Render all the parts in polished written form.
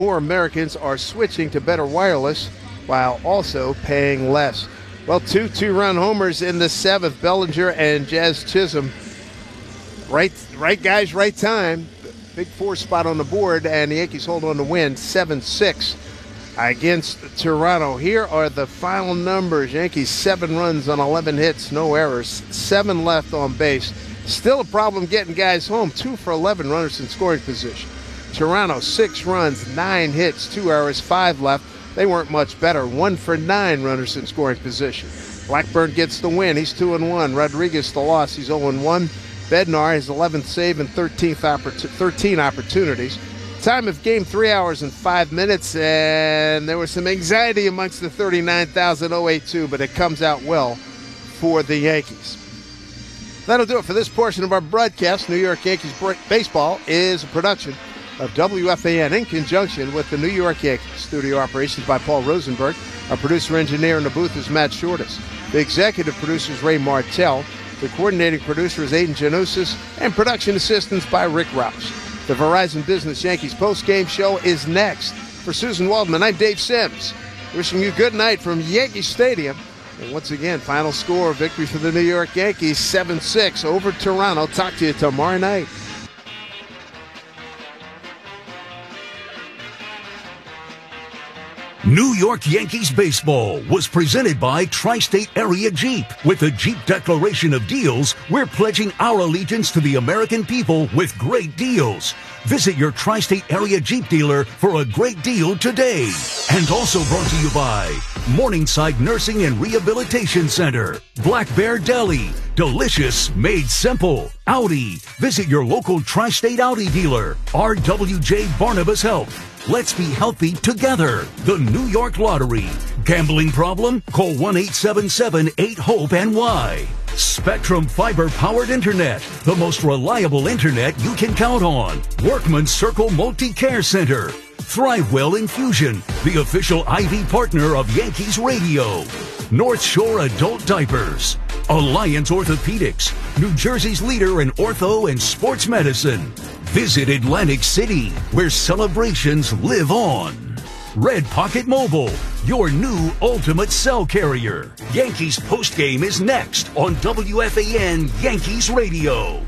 More Americans are switching to better wireless while also paying less. Well, two-run homers in the seventh. Bellinger and Jazz Chisholm. Right guys, right time. Big four spot on the board, and the Yankees hold on to win 7-6 against Toronto. Here are the final numbers. Yankees 7 runs on 11 hits, no errors, 7 left on base. Still a problem getting guys home. 2 for 11 runners in scoring position. Toronto 6 runs, 9 hits, 2 errors, 5 left. They weren't much better. 1 for 9 runners in scoring position. Blackburn gets the win. He's 2-1. Rodriguez the loss. He's 0-1. Bednar his 11th save and 13 opportunities. Time of game 3 hours and 5 minutes, and there was some anxiety amongst the 39,082, but it comes out well for the Yankees. That'll do it for this portion of our broadcast. New York Yankees Baseball is a production of WFAN in conjunction with the New York Yankees. Studio operations by Paul Rosenberg. Our producer-engineer in the booth is Matt Shortis. The executive producer is Ray Martell. The coordinating producer is Aiden Janusis, and production assistance by Rick Roush. The Verizon Business Yankees post-game show is next. For Susan Waldman, I'm Dave Sims. Wishing you good night from Yankee Stadium. And once again, final score, victory for the New York Yankees, 7-6 over Toronto. Talk to you tomorrow night. New York Yankees Baseball was presented by Tri-State Area Jeep. With the Jeep Declaration of Deals, we're pledging our allegiance to the American people with great deals. Visit your Tri-State Area Jeep dealer for a great deal today. And also brought to you by Morningside Nursing and Rehabilitation Center, Black Bear Deli, delicious made simple. Audi, visit your local Tri-State Audi dealer. RWJ Barnabas Health. Let's be healthy together. The New York Lottery. Gambling problem? Call 1-877-8-HOPE-NY. Spectrum Fiber-powered Internet. The most reliable Internet you can count on. Workman Circle Multi-Care Center. ThriveWell Infusion, the official IV partner of Yankees Radio. North Shore Adult Diapers. Alliance Orthopedics, New Jersey's leader in ortho and sports medicine. Visit Atlantic City, where celebrations live on. Red Pocket Mobile, your new ultimate cell carrier. Yankees postgame is next on WFAN Yankees Radio.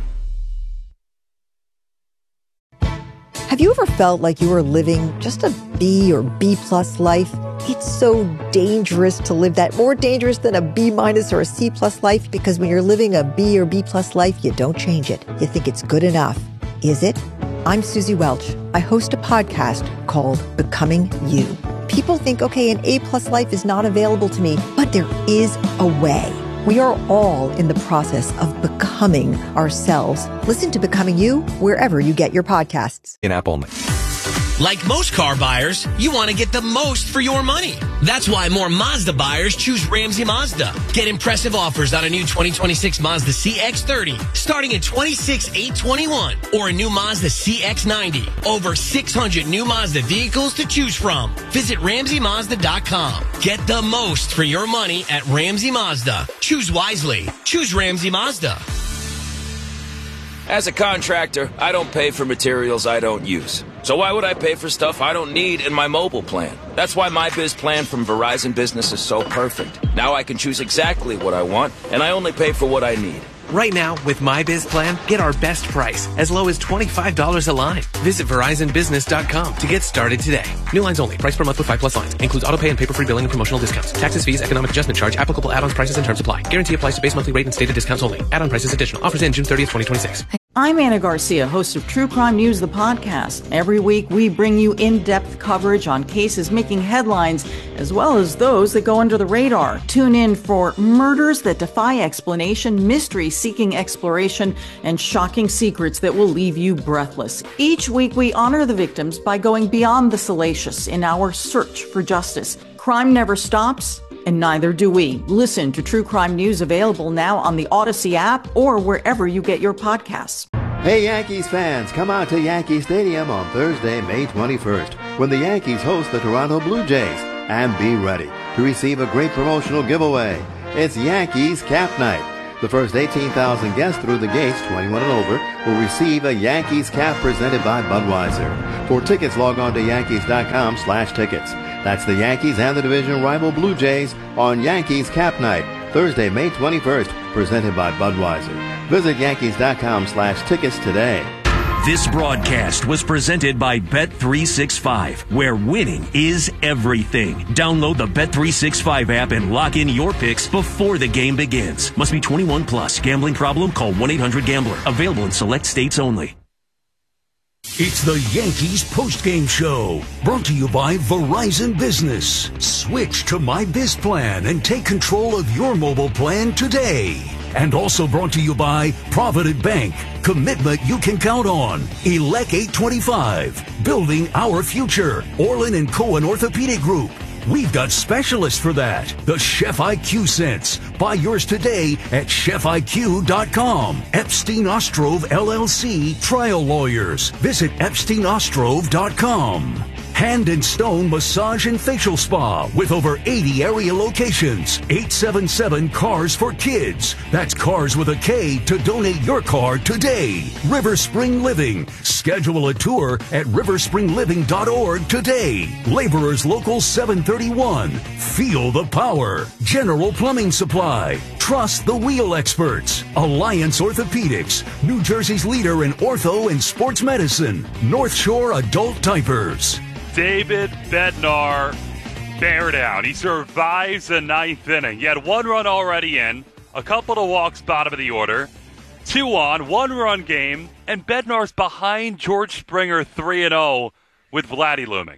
Have you ever felt like you were living just a B or B+ life? It's so dangerous to live that, more dangerous than a B- or a C+ life, because when you're living a B or B+ life, you don't change it. You think it's good enough. Is it? I'm Susie Welch. I host a podcast called Becoming You. People think, okay, an A+ life is not available to me, but there is a way. We are all in the process of becoming ourselves. Listen to Becoming You wherever you get your podcasts. In-app only. Like most car buyers, you want to get the most for your money. That's why more Mazda buyers choose Ramsey Mazda. Get impressive offers on a new 2026 Mazda CX-30 starting at $26,821, or a new Mazda CX-90. Over 600 new Mazda vehicles to choose from. Visit RamseyMazda.com. Get the most for your money at Ramsey Mazda. Choose wisely. Choose Ramsey Mazda. As a contractor, I don't pay for materials I don't use. So why would I pay for stuff I don't need in my mobile plan? That's why my Biz plan from Verizon Business is so perfect. Now I can choose exactly what I want, and I only pay for what I need. Right now, with my Biz plan, get our best price, as low as $25 a line. Visit VerizonBusiness.com to get started today. New lines only. Price per month with 5+ lines. Includes autopay and paper-free billing and promotional discounts. Taxes, fees, economic adjustment charge, applicable add-ons, prices, and terms apply. Guarantee applies to base monthly rate and stated discounts only. Add-on prices additional. Offers end June 30th, 2026. I'm Anna Garcia, host of True Crime News, the podcast. Every week, we bring you in-depth coverage on cases making headlines, as well as those that go under the radar. Tune in for murders that defy explanation, mysteries seeking exploration, and shocking secrets that will leave you breathless. Each week, we honor the victims by going beyond the salacious in our search for justice. Crime never stops, and neither do we. Listen to True Crime News, available now on the Odyssey app or wherever you get your podcasts. Hey Yankees fans, come out to Yankee Stadium on Thursday, May 21st, when the Yankees host the Toronto Blue Jays, and be ready to receive a great promotional giveaway. It's Yankees Cap Night. The first 18,000 guests through the gates, 21 and over, will receive a Yankees cap presented by Budweiser. For tickets, log on to Yankees.com/tickets. That's the Yankees and the division rival Blue Jays on Yankees Cap Night, Thursday, May 21st, presented by Budweiser. Visit Yankees.com/tickets today. This broadcast was presented by Bet365, where winning is everything. Download the Bet365 app and lock in your picks before the game begins. Must be 21 plus. Gambling problem? Call 1-800-GAMBLER. Available in select states only. It's the Yankees postgame show, brought to you by Verizon Business. Switch to My Biz Plan and take control of your mobile plan today. And also brought to you by Provident Bank. Commitment you can count on. Elec 825. Building our future. Orlin and Cohen Orthopedic Group. We've got specialists for that. The Chef IQ Sense. Buy yours today at chefiq.com. Epstein Ostrov LLC Trial Lawyers. Visit epsteinostrov.com. Hand and Stone Massage and Facial Spa with over 80 area locations. 877 Cars for Kids. That's Cars with a K to donate your car today. River Spring Living. Schedule a tour at riverspringliving.org today. Laborers Local 731. Feel the power. General Plumbing Supply. Trust the wheel experts. Alliance Orthopedics. New Jersey's leader in ortho and sports medicine. North Shore Adult Diapers. David Bednar, bear down. He survives the ninth inning. He had one run already in, a couple of walks bottom of the order, 2 on, 1-run game, and Bednar's behind George Springer 3-0 with Vladdy looming.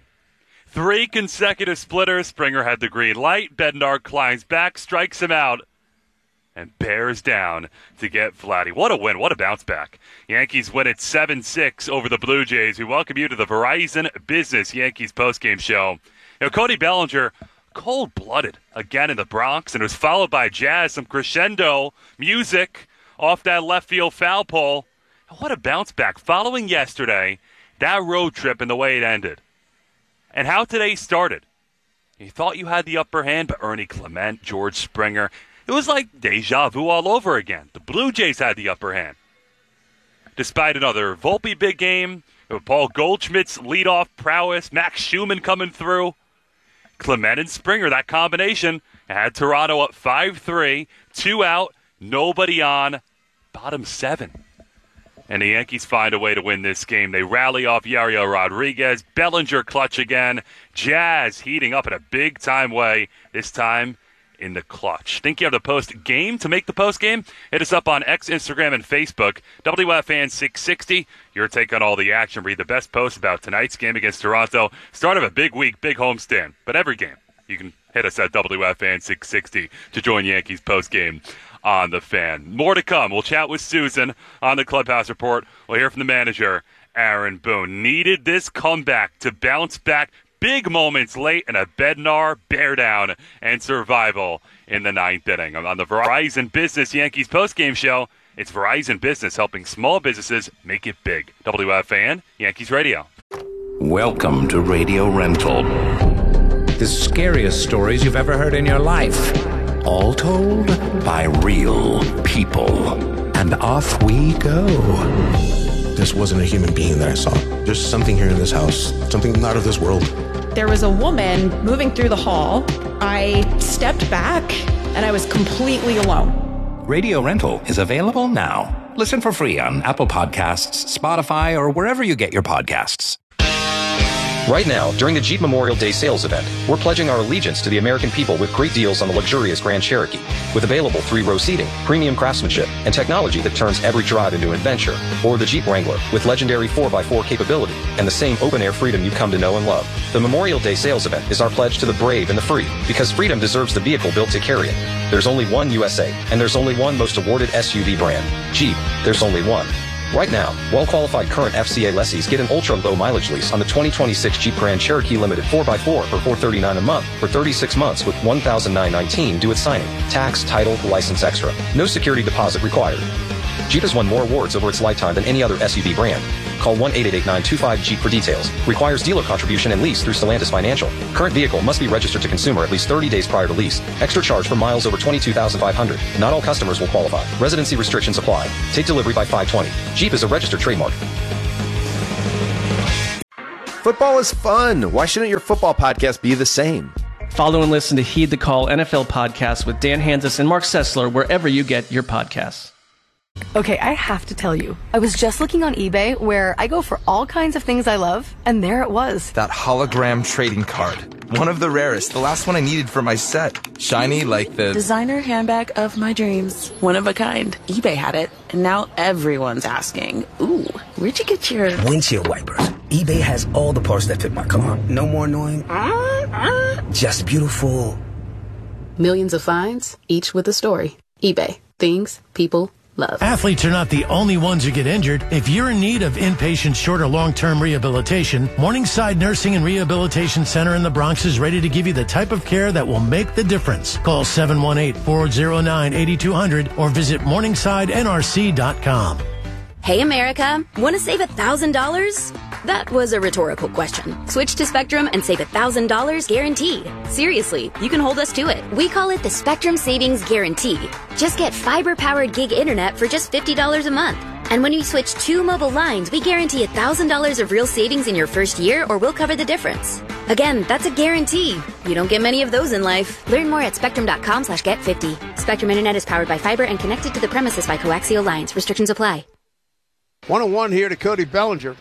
3 consecutive splitters. Springer had the green light. Bednar climbs back, strikes him out, and bears down to get Vladdy. What a win. What a bounce back. Yankees win it 7-6 over the Blue Jays. We welcome you to the Verizon Business Yankees postgame show. You know, Cody Bellinger, cold-blooded again in the Bronx, and it was followed by Jazz, some crescendo music off that left field foul pole. What a bounce back. Following yesterday, that road trip and the way it ended. And how today started. You thought you had the upper hand, but Ernie Clement, George Springer, it was like deja vu all over again. The Blue Jays had the upper hand. Despite another Volpe big game, with Paul Goldschmidt's leadoff prowess, Max Schumann coming through, Clement and Springer, that combination, had Toronto up 5-3, 2 out, nobody on, bottom 7. And the Yankees find a way to win this game. They rally off Yariel Rodriguez, Bellinger clutch again, Jazz heating up in a big-time way, this time in the clutch. Think you have the post game to make the post game? Hit us up on X, Instagram, and Facebook. WFAN 660. Your take on all the action. Read the best post about tonight's game against Toronto. Start of a big week, big homestand. But every game, you can hit us at WFAN 660 to join Yankees post game on the Fan. More to come. We'll chat with Susan on the Clubhouse Report. We'll hear from the manager, Aaron Boone. Needed this comeback to bounce back. Big moments late and a Bednar bear down and survival in the ninth inning. On the Verizon Business Yankees postgame show, it's Verizon Business helping small businesses make it big. WFAN, Yankees Radio. Welcome to Radio Rental. The scariest stories you've ever heard in your life. All told by real people. And off we go. This wasn't a human being that I saw. There's something here in this house, something not of this world. There was a woman moving through the hall. I stepped back, and I was completely alone. Radio Rental is available now. Listen for free on Apple Podcasts, Spotify, or wherever you get your podcasts. Right now, during the Jeep Memorial Day sales event, we're pledging our allegiance to the American people with great deals on the luxurious Grand Cherokee. With available 3-row seating, premium craftsmanship, and technology that turns every drive into an adventure. Or the Jeep Wrangler with legendary 4x4 capability and the same open-air freedom you've come to know and love. The Memorial Day sales event is our pledge to the brave and the free, because freedom deserves the vehicle built to carry it. There's only one USA, and there's only one most awarded SUV brand. Jeep, there's only one. Right now, well-qualified current FCA lessees get an ultra-low mileage lease on the 2026 Jeep Grand Cherokee Limited 4x4 for $439 a month for 36 months with $1,919 due at signing. Tax, title, license extra. No security deposit required. Jeep has won more awards over its lifetime than any other SUV brand. Call 1-888-925-JEEP for details. Requires dealer contribution and lease through Stellantis Financial. Current vehicle must be registered to consumer at least 30 days prior to lease. Extra charge for miles over 22,500. Not all customers will qualify. Residency restrictions apply. Take delivery by 5/20. Jeep is a registered trademark. Football is fun. Why shouldn't your football podcast be the same? Follow and listen to Heed the Call NFL podcast with Dan Hanzus and Mark Sessler wherever you get your podcasts. Okay, I have to tell you, I was just looking on eBay where I go for all kinds of things I love, and there it was. That hologram trading card. One of the rarest, the last one I needed for my set. Shiny like the designer handbag of my dreams. One of a kind. eBay had it, and now everyone's asking, ooh, where'd you get your windshield wipers? eBay has all the parts that fit my car. No more annoying. Just beautiful. Millions of finds, each with a story. eBay. Things people love. Athletes are not the only ones who get injured. If you're in need of inpatient, short, or long-term rehabilitation, Morningside Nursing and Rehabilitation Center in the Bronx is ready to give you the type of care that will make the difference. Call 718-409-8200 or visit morningsidenrc.com. Hey, America, want to save $1,000? That was a rhetorical question. Switch to Spectrum and save $1,000 guaranteed. Seriously, you can hold us to it. We call it the Spectrum Savings Guarantee. Just get fiber-powered gig internet for just $50 a month. And when you switch 2 mobile lines, we guarantee $1,000 of real savings in your first year, or we'll cover the difference. Again, that's a guarantee. You don't get many of those in life. Learn more at spectrum.com/get50. Spectrum Internet is powered by fiber and connected to the premises by coaxial lines. Restrictions apply. 1-1 here to Cody Bellinger.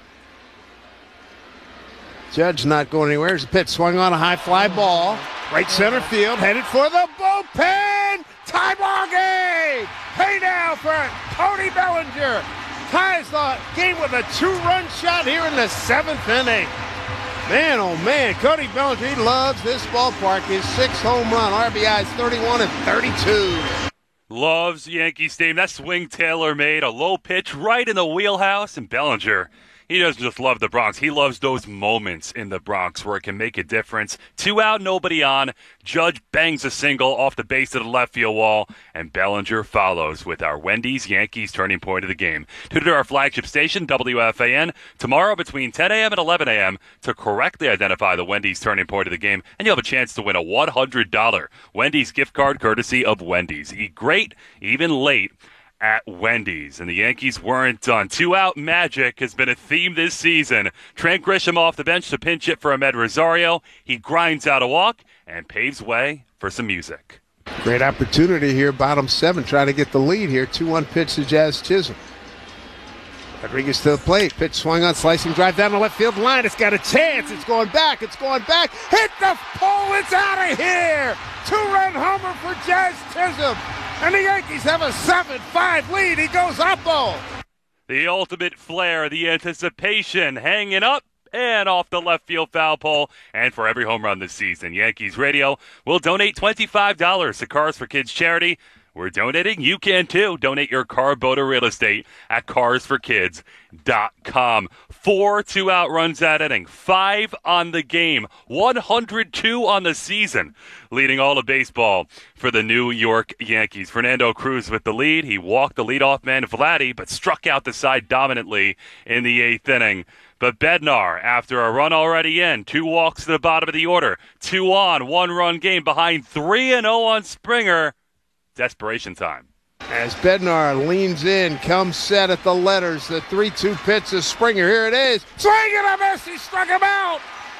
Judge not going anywhere. There's a pitch swung on a high fly ball. Right center field, headed for the bullpen. Tie ball game. Pay now for Cody Bellinger. Ties the game with a 2-run shot here in the 7th inning. Man, oh man, Cody Bellinger, he loves this ballpark. His 6th home run, RBIs 31 and 32. Loves Yankee Stadium. That swing Taylor made, a low pitch right in the wheelhouse, and Bellinger, he doesn't just love the Bronx. He loves those moments in the Bronx where it can make a difference. 2 out, nobody on. Judge bangs a single off the base of the left field wall, and Bellinger follows with our Wendy's Yankees turning point of the game. Tune to our flagship station, WFAN, tomorrow between 10 a.m. and 11 a.m. to correctly identify the Wendy's turning point of the game, and you'll have a chance to win a $100 Wendy's gift card courtesy of Wendy's. Eat great, even late, at Wendy's. And the Yankees weren't done. 2-out magic has been a theme this season. Trent Grisham off the bench to pinch hit for Ahmed Rosario. He grinds out a walk and paves way for some music. Great opportunity here, bottom 7, trying to get the lead here. 2-1 pitch to Jazz Chisholm. Rodriguez to the plate. Pitch swung on, slicing drive down the left field line. It's got a chance. It's going back. It's going back. Hit the pole. It's out of here. 2-run homer for Jazz Chisholm. And the Yankees have a 7-5 lead. He goes up, though. The ultimate flair, the anticipation, hanging up and off the left field foul pole. And for every home run this season, Yankees Radio will donate $25 to Cars for Kids charity. We're donating. You can, too. Donate your car, boat, or real estate at carsforkids.com. 4 2-out runs that inning. 5 on the game. 102 on the season. Leading all of baseball for the New York Yankees. Fernando Cruz with the lead. He walked the leadoff man, Vladdy, but struck out the side dominantly in the 8th inning. But Bednar, after a run already in, 2 walks to the bottom of the order. 2 on, 1-run game behind 3-0 on Springer. Desperation time. As Bednar leans in, comes set at the letters. The 3-2 pitch to Springer. Here it is. Swing and a miss. He struck him out.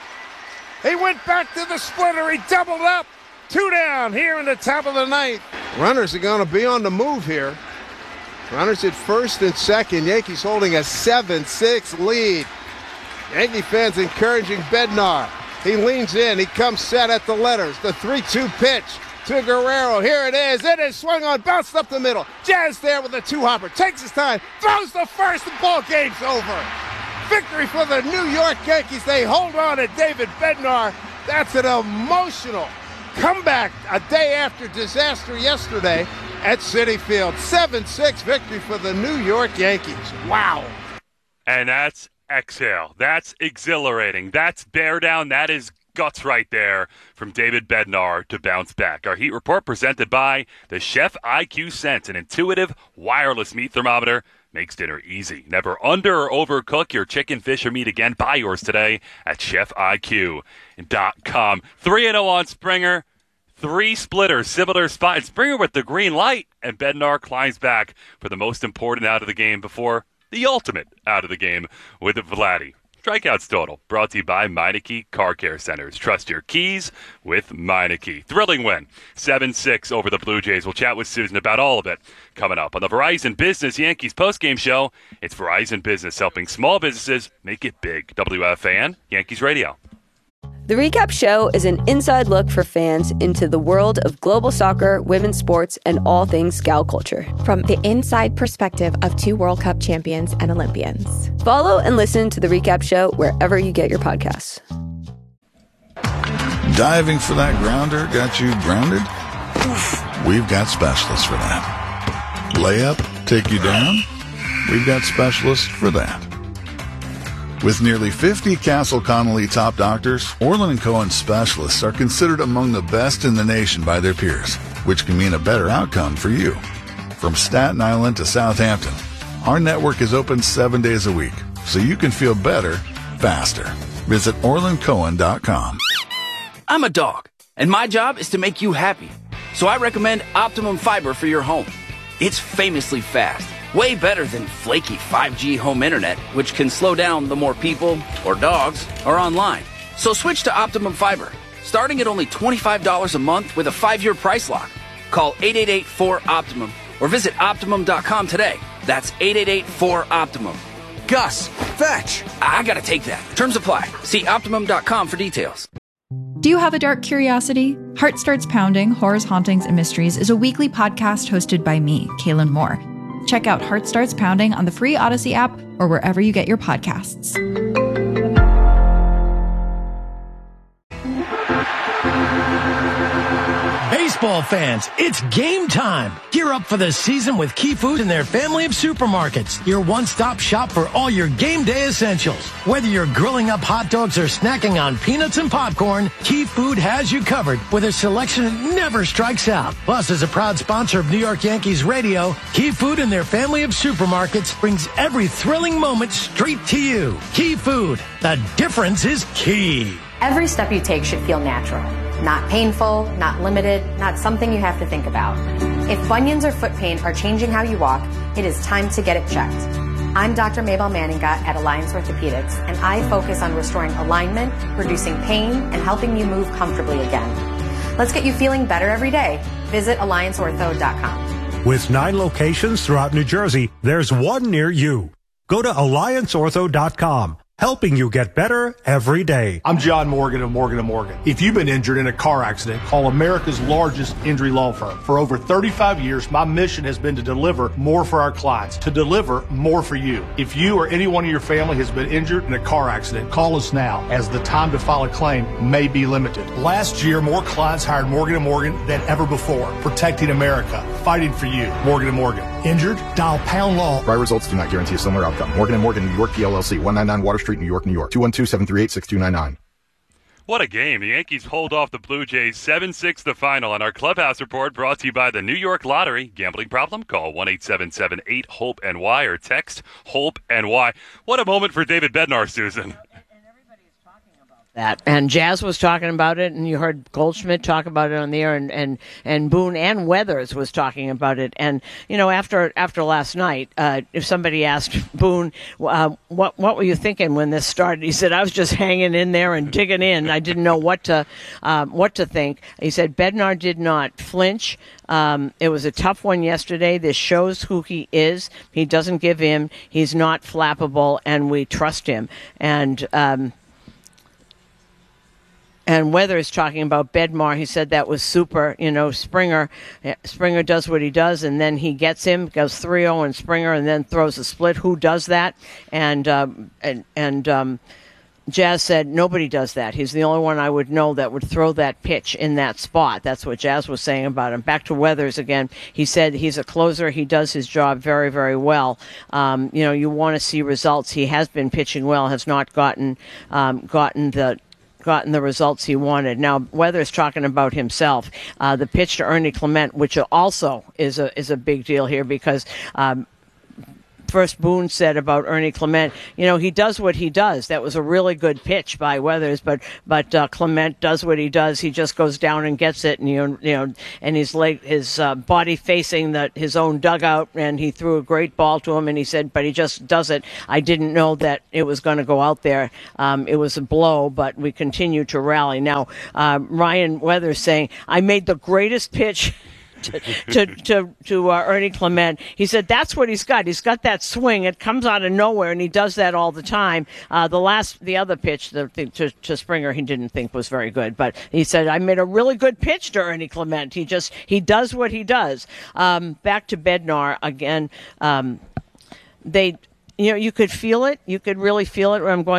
He went back to the splitter. He doubled up. 2 down here in the top of the 9th. Runners are going to be on the move here. Runners at first and second. Yankees holding a 7-6 lead. Yankee fans encouraging Bednar. He leans in. He comes set at the letters. The 3-2 pitch to Guerrero. Here it is. It is swung on, bounced up the middle. Jazz there with a 2-hopper. Takes his time, throws the first, and ball game's over. Victory for the New York Yankees. They hold on to David Bednar. That's an emotional comeback a day after disaster yesterday at Citi Field. 7-6 victory for the New York Yankees. Wow. And that's exhale. That's exhilarating. That's bear down. That is guts right there from David Bednar to bounce back. Our Heat Report presented by the Chef IQ Sense, an intuitive wireless meat thermometer. Makes dinner easy. Never under or overcook your chicken, fish, or meat again. Buy yours today at chefiq.com. 3-0 on Springer. 3 splitters, similar spot. Springer with the green light, and Bednar climbs back for the most important out of the game before the ultimate out of the game with Vladdy. Strikeouts total, brought to you by Meineke Car Care Centers. Trust your keys with Meineke. Thrilling win, 7-6 over the Blue Jays. We'll chat with Susan about all of it coming up on the Verizon Business Yankees postgame show. It's Verizon Business, helping small businesses make it big. WFAN, Yankees Radio. The Recap Show is an inside look for fans into the world of global soccer, women's sports, and all things Scout culture. From the inside perspective of 2 World Cup champions and Olympians. Follow and listen to The Recap Show wherever you get your podcasts. Diving for that grounder got you grounded? We've got specialists for that. Layup, take you down? We've got specialists for that. With nearly 50 Castle Connolly top doctors, Orland & Cohen specialists are considered among the best in the nation by their peers, which can mean a better outcome for you. From Staten Island to Southampton, our network is open 7 days a week, so you can feel better, faster. Visit OrlandCohen.com. I'm a dog, and my job is to make you happy. So I recommend Optimum Fiber for your home. It's famously fast. Way better than flaky 5G home internet, which can slow down the more people or dogs are online. So switch to Optimum Fiber, starting at only $25 a month with a 5-year price lock. Call 888-4-OPTIMUM or visit Optimum.com today. That's 888-4-OPTIMUM. Gus, fetch! I gotta take that. Terms apply. See Optimum.com for details. Do you have a dark curiosity? Heart Starts Pounding, Horrors, Hauntings, and Mysteries is a weekly podcast hosted by me, Kaylin Moore. Check out Heart Starts Pounding on the free Odyssey app or wherever you get your podcasts. Baseball fans, it's game time. Gear up for the season with Key Food and their family of supermarkets. Your one-stop shop for all your game day essentials. Whether you're grilling up hot dogs or snacking on peanuts and popcorn, Key Food has you covered with a selection that never strikes out. Plus, as a proud sponsor of New York Yankees Radio, Key Food and their family of supermarkets brings every thrilling moment straight to you. Key Food. The difference is key. Every step you take should feel natural. Not painful, not limited, not something you have to think about. If bunions or foot pain are changing how you walk, it is time to get it checked. I'm Dr. Mabel Manninga at Alliance Orthopedics, and I focus on restoring alignment, reducing pain, and helping you move comfortably again. Let's get you feeling better every day. Visit AllianceOrtho.com. With 9 locations throughout New Jersey, there's one near you. Go to AllianceOrtho.com. Helping you get better every day. I'm John Morgan of Morgan & Morgan. If you've been injured in a car accident, call America's largest injury law firm. For over 35 years, my mission has been to deliver more for our clients, to deliver more for you. If you or anyone in your family has been injured in a car accident, call us now, as the time to file a claim may be limited. Last year, more clients hired Morgan & Morgan than ever before, protecting America, fighting for you. Morgan & Morgan. Injured? Dial pound law. Prior results do not guarantee a similar outcome. Morgan & Morgan, New York, PLLC, 199 Water Street, New York, New York. 212-738-6299. What a game. The Yankees hold off the Blue Jays 7-6 the final. And our Clubhouse Report brought to you by the New York Lottery. Gambling problem? Call 1-877-8-HOPE-NY or text HOPE-NY. What a moment for David Bednar, Susan. That and Jazz was talking about it, and you heard Goldschmidt talk about it on the air, and Boone and Weathers was talking about it. And you know, after last night, if somebody asked Boone, what were you thinking when this started? He said, I was just hanging in there and digging in. I didn't know what to think. He said Bednar did not flinch. It was a tough one yesterday. This shows who he is. He doesn't give in. He's not flappable, and we trust him. And Weathers talking about Bednar, he said that was super. You know, Springer does what he does, and then he gets him, goes 3-0 and Springer, and then throws a split. Who does that? And Jazz said nobody does that. He's the only one I would know that would throw that pitch in that spot. That's what Jazz was saying about him. Back to Weathers again. He said he's a closer. He does his job very, very well. You know, you want to see results. He has been pitching well, has not gotten the gotten the results he wanted. Now, Weathers talking about himself, the pitch to Ernie Clement, which also is a big deal here because first Boone said about Ernie Clement, he does what he does. That was a really good pitch by Weathers, but Clement does what he does. He just goes down and gets it, and and his body facing his own dugout, and he threw a great ball to him, and he said, but he just does it. I didn't know that it was going to go out there. It was a blow, but we continue to rally. Now, Ryan Weathers saying, I made the greatest pitch to Ernie Clement. He said that's what he's got. He's got that swing. It comes out of nowhere, and he does that all the time. The other pitch to Springer, he didn't think was very good, but he said I made a really good pitch to Ernie Clement. He does what he does. Back to Bednar again. You could feel it. You could really feel it. I'm going